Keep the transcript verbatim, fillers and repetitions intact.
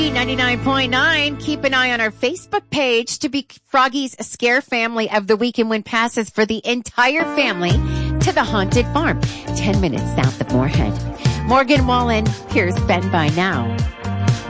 ninety-nine point nine. Keep an eye on our Facebook page to be Froggy's Scare Family of the Week and win passes for the entire family to the Haunted Farm, ten minutes south of Moorhead. Morgan Wallen, here's Ben by Now.